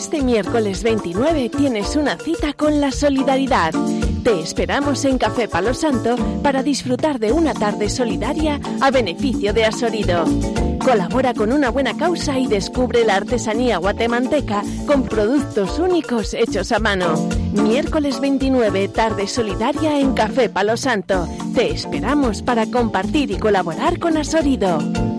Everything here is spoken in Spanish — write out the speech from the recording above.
Este miércoles 29 tienes una cita con la solidaridad. Te esperamos en Café Palo Santo para disfrutar de una tarde solidaria a beneficio de Asorido. Colabora con una buena causa y descubre la artesanía guatemalteca con productos únicos hechos a mano. Miércoles 29, tarde solidaria en Café Palo Santo. Te esperamos para compartir y colaborar con Asorido.